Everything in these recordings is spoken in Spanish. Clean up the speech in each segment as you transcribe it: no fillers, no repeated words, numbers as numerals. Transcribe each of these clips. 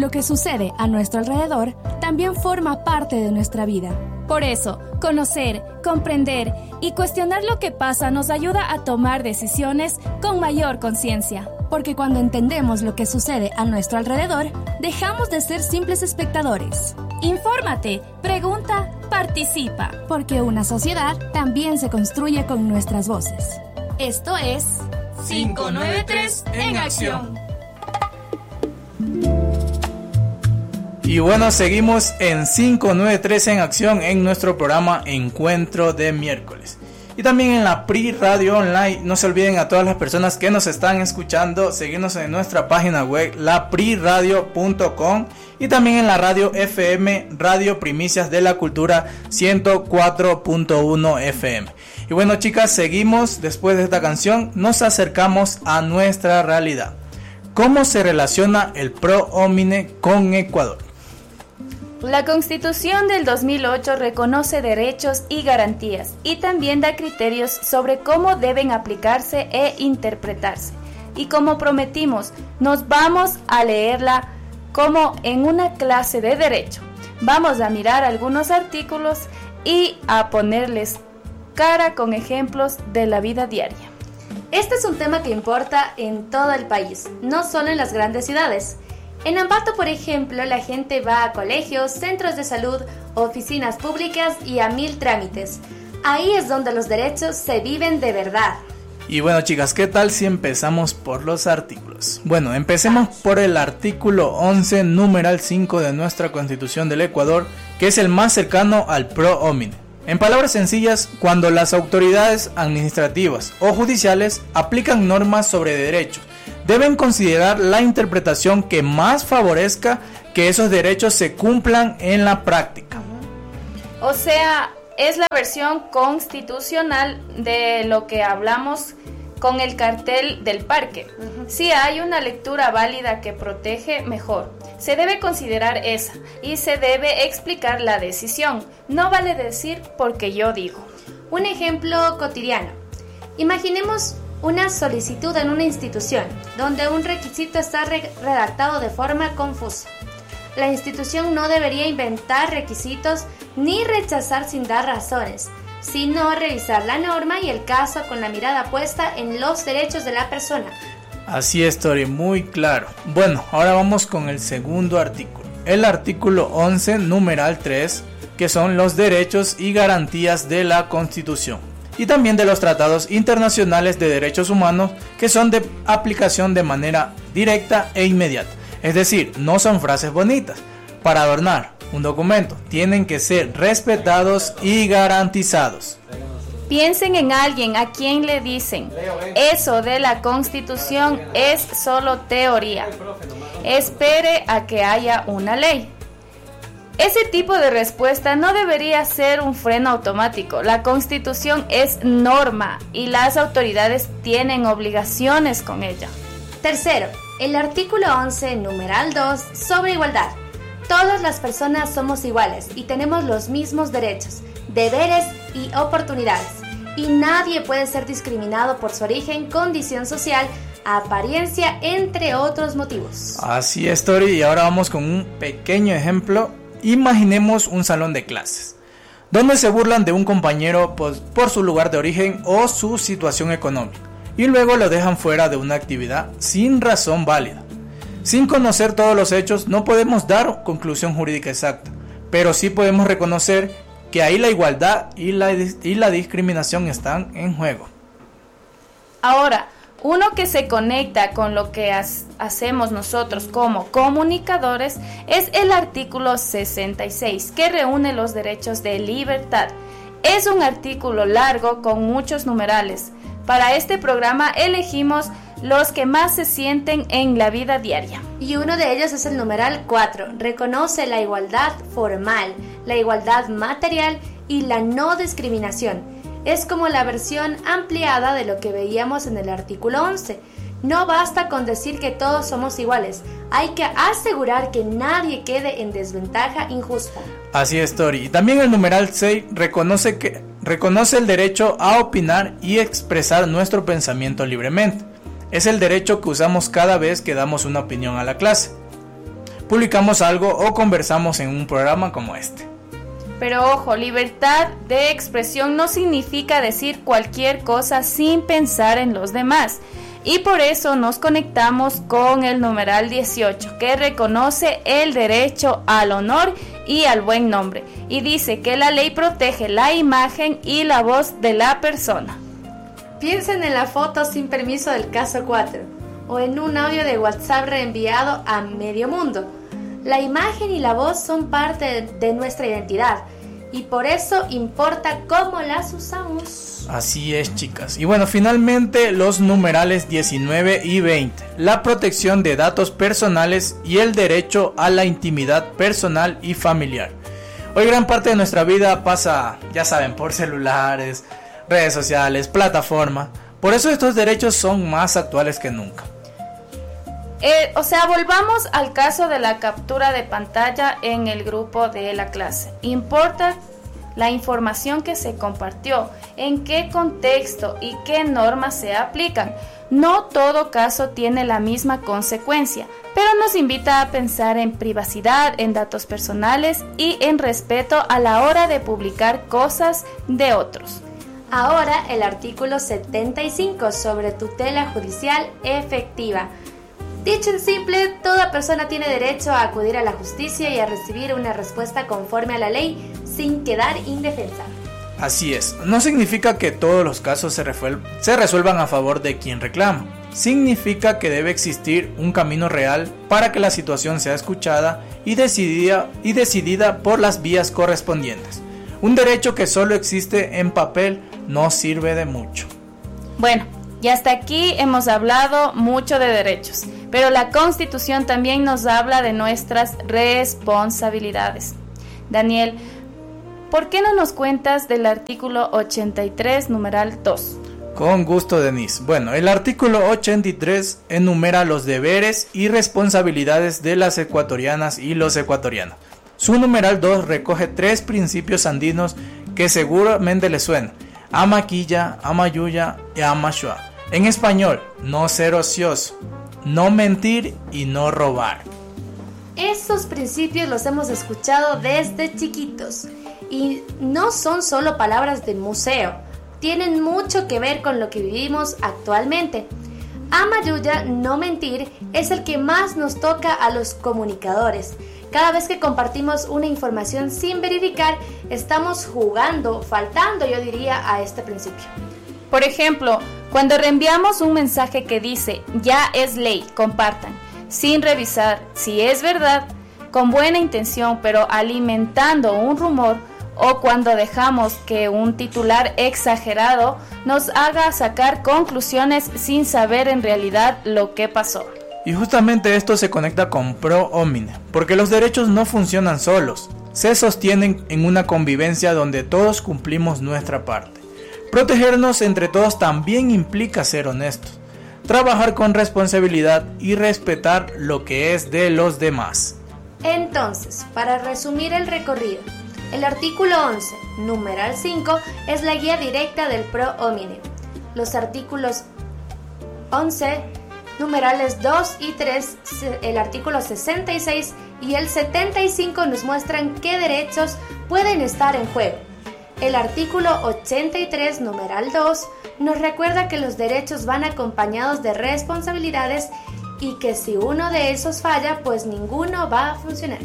Lo que sucede a nuestro alrededor también forma parte de nuestra vida. Por eso, conocer, comprender y cuestionar lo que pasa nos ayuda a tomar decisiones con mayor conciencia. Porque cuando entendemos lo que sucede a nuestro alrededor, dejamos de ser simples espectadores. Infórmate, pregunta, participa. Porque una sociedad también se construye con nuestras voces. Esto es 593 en acción. Y bueno, seguimos en 593 en acción en nuestro programa Encuentro de Miércoles. Y también en la PRI Radio Online. No se olviden a todas las personas que nos están escuchando, seguirnos en nuestra página web, lapriradio.com, y también en la radio FM, Radio Primicias de la Cultura 104.1 FM. Y bueno, chicas, seguimos. Después de esta canción nos acercamos a nuestra realidad. ¿Cómo se relaciona el pro homine con Ecuador? La Constitución del 2008 reconoce derechos y garantías y también da criterios sobre cómo deben aplicarse e interpretarse. Y como prometimos, nos vamos a leerla como en una clase de derecho. Vamos a mirar algunos artículos y a ponerles cara con ejemplos de la vida diaria. Este es un tema que importa en todo el país, no solo en las grandes ciudades. En Ambato, por ejemplo, la gente va a colegios, centros de salud, oficinas públicas y a 1000 trámites. Ahí es donde los derechos se viven de verdad. Y bueno, chicas, ¿qué tal si empezamos por los artículos? Bueno, empecemos por el artículo 11, numeral 5 de nuestra Constitución del Ecuador, que es el más cercano al pro homine. En palabras sencillas, cuando las autoridades administrativas o judiciales aplican normas sobre derechos, deben considerar la interpretación que más favorezca que esos derechos se cumplan en la práctica. O sea, es la versión constitucional de lo que hablamos con el cartel del parque. Si hay una lectura válida que protege, mejor. Se debe considerar esa y se debe explicar la decisión. No vale decir porque yo digo. Un ejemplo cotidiano. Imaginemos una solicitud en una institución donde un requisito está redactado de forma confusa. La institución no debería inventar requisitos ni rechazar sin dar razones, sino revisar la norma y el caso con la mirada puesta en los derechos de la persona. Así es, Tori, muy claro. Bueno, ahora vamos con el segundo artículo. El artículo 11, numeral 3, que son los derechos y garantías de la Constitución. Y también de los tratados internacionales de derechos humanos, que son de aplicación de manera directa e inmediata. Es decir, no son frases bonitas para adornar un documento, tienen que ser respetados y garantizados. Piensen en alguien a quien le dicen, eso de la Constitución es solo teoría. Espere a que haya una ley. Ese tipo de respuesta no debería ser un freno automático. La Constitución es norma y las autoridades tienen obligaciones con ella. Tercero, el artículo 11, numeral 2, sobre igualdad. Todas las personas somos iguales y tenemos los mismos derechos, deberes y oportunidades. Y nadie puede ser discriminado por su origen, condición social, apariencia, entre otros motivos. Así es, Tori, y ahora vamos con un pequeño ejemplo. Imaginemos un salón de clases, donde se burlan de un compañero por su lugar de origen o su situación económica, y luego lo dejan fuera de una actividad sin razón válida. Sin conocer todos los hechos, no podemos dar conclusión jurídica exacta, pero sí podemos reconocer que ahí la igualdad y la discriminación están en juego. Ahora, uno que se conecta con lo que hacemos nosotros como comunicadores es el artículo 66, que reúne los derechos de libertad. Es un artículo largo con muchos numerales. Para este programa elegimos los que más se sienten en la vida diaria. Y uno de ellos es el numeral 4. Reconoce la igualdad formal, la igualdad material y la no discriminación. Es como la versión ampliada de lo que veíamos en el artículo 11. No basta con decir que todos somos iguales, hay que asegurar que nadie quede en desventaja injusta. Así es, Tori. Y también el numeral 6 reconoce el derecho a opinar y expresar nuestro pensamiento libremente. Es el derecho que usamos cada vez que damos una opinión a la clase. publicamos algo o conversamos en un programa como este. Pero ojo, libertad de expresión no significa decir cualquier cosa sin pensar en los demás. Y por eso nos conectamos con el numeral 18, que reconoce el derecho al honor y al buen nombre. Y dice que la ley protege la imagen y la voz de la persona. Piensen en la foto sin permiso del caso 4 o en un audio de WhatsApp reenviado a medio mundo. La imagen y la voz son parte de nuestra identidad y por eso importa cómo las usamos. Así es, chicas. Y bueno, finalmente los numerales 19 y 20. La protección de datos personales y el derecho a la intimidad personal y familiar. Hoy gran parte de nuestra vida pasa, ya saben, por celulares, redes sociales, plataformas. Por eso estos derechos son más actuales que nunca. Volvamos al caso de la captura de pantalla en el grupo de la clase. Importa la información que se compartió, en qué contexto y qué normas se aplican. No todo caso tiene la misma consecuencia, pero nos invita a pensar en privacidad, en datos personales y en respeto a la hora de publicar cosas de otros. Ahora el artículo 75 sobre tutela judicial efectiva. Dicho en simple, toda persona tiene derecho a acudir a la justicia y a recibir una respuesta conforme a la ley sin quedar indefensa. Así es, no significa que todos los casos se resuelvan a favor de quien reclama. Significa que debe existir un camino real para que la situación sea escuchada y decidida por las vías correspondientes. Un derecho que solo existe en papel no sirve de mucho. Bueno, y hasta aquí hemos hablado mucho de derechos, pero la Constitución también nos habla de nuestras responsabilidades. Daniel, ¿por qué no nos cuentas del artículo 83, numeral 2? Con gusto, Denise. Bueno, el artículo 83 enumera los deberes y responsabilidades de las ecuatorianas y los ecuatorianos. Su numeral 2 recoge 3 principios andinos que seguramente les suenan: Amaquilla, Amayuya y Amashua. En español, no ser ocioso, no mentir y no robar. Estos principios los hemos escuchado desde chiquitos y no son solo palabras de museo, tienen mucho que ver con lo que vivimos actualmente. Amayuya, no mentir, es el que más nos toca a los comunicadores. Cada vez que compartimos una información sin verificar, estamos faltando, yo diría, a este principio. Por ejemplo, cuando reenviamos un mensaje que dice, ya es ley, compartan, sin revisar si es verdad, con buena intención, pero alimentando un rumor, o cuando dejamos que un titular exagerado nos haga sacar conclusiones sin saber en realidad lo que pasó. Y justamente esto se conecta con Pro Homine, porque los derechos no funcionan solos, se sostienen en una convivencia donde todos cumplimos nuestra parte. Protegernos entre todos también implica ser honestos, trabajar con responsabilidad y respetar lo que es de los demás. Entonces, para resumir el recorrido, el artículo 11, numeral 5, es la guía directa del Pro Homine. Los artículos 11, numerales 2 y 3, el artículo 66 y el 75 nos muestran qué derechos pueden estar en juego. El artículo 83, numeral 2, nos recuerda que los derechos van acompañados de responsabilidades y que si uno de esos falla, pues ninguno va a funcionar.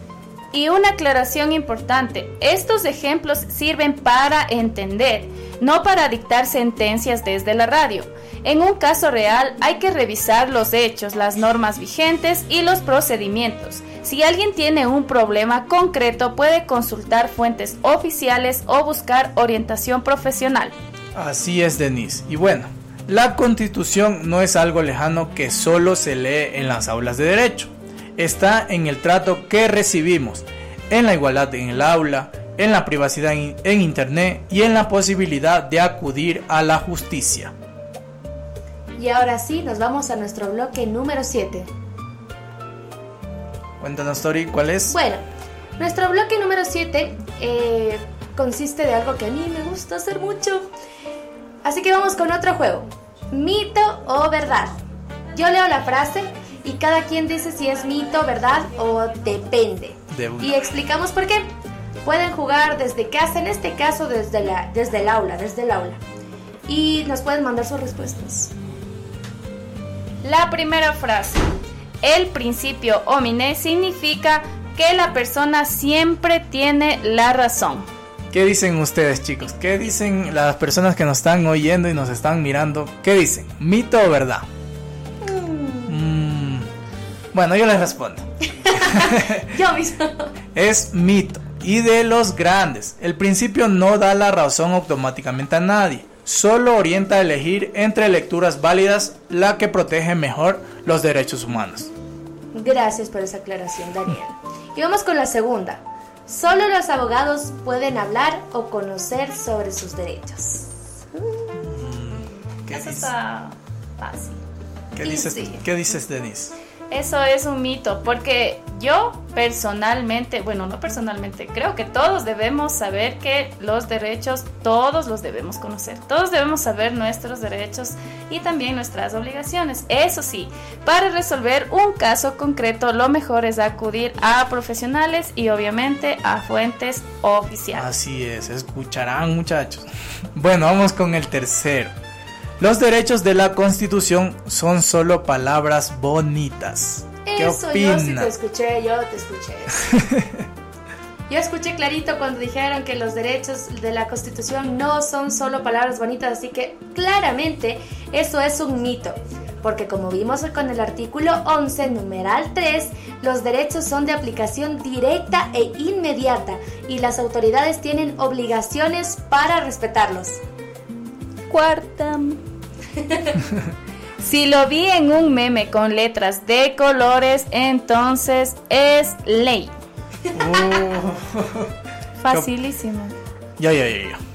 Y una aclaración importante, estos ejemplos sirven para entender, no para dictar sentencias desde la radio. En un caso real hay que revisar los hechos, las normas vigentes y los procedimientos. Si alguien tiene un problema concreto, puede consultar fuentes oficiales o buscar orientación profesional. Así es, Denise. Y bueno, la Constitución no es algo lejano que solo se lee en las aulas de derecho. Está en el trato que recibimos, en la igualdad en el aula, en la privacidad en internet y en la posibilidad de acudir a la justicia. Y ahora sí, nos vamos a nuestro bloque número 7. Cuéntanos, Tori, ¿cuál es? Bueno, nuestro bloque número 7 consiste de algo que a mí me gusta hacer mucho. Así que vamos con otro juego. ¿Mito o verdad? Yo leo la frase y cada quien dice si es mito, verdad o depende. Y explicamos por qué. Pueden jugar desde casa, en este caso desde el aula. Y nos pueden mandar sus respuestas. La primera frase. El principio homine significa que la persona siempre tiene la razón. ¿Qué dicen ustedes, chicos? ¿Qué dicen las personas que nos están oyendo y nos están mirando? ¿Qué dicen? ¿Mito o verdad? Bueno, yo les respondo. Yo mismo. Es mito. Y de los grandes. El principio no da la razón automáticamente a nadie. Solo orienta a elegir entre lecturas válidas la que protege mejor los derechos humanos. Gracias por esa aclaración, Daniel. Y vamos con la segunda. Solo los abogados pueden hablar o conocer sobre sus derechos. Eso está fácil. ¿Qué dices, Denise? Eso es un mito, porque yo personalmente, bueno, no personalmente, creo que todos debemos saber que los derechos, todos los debemos conocer. Todos debemos saber nuestros derechos y también nuestras obligaciones. Eso sí, para resolver un caso concreto, lo mejor es acudir a profesionales y obviamente a fuentes oficiales. Así es, escucharán, muchachos. Bueno, vamos con el tercero. Los derechos de la Constitución son solo palabras bonitas. ¿Qué opina? Yo sí te escuché. Yo escuché clarito cuando dijeron que los derechos de la Constitución no son solo palabras bonitas, así que claramente eso es un mito. Porque como vimos con el artículo 11, numeral 3, los derechos son de aplicación directa e inmediata y las autoridades tienen obligaciones para respetarlos. Cuarta. Si lo vi en un meme con letras de colores, entonces es ley. Facilísimo. Ya.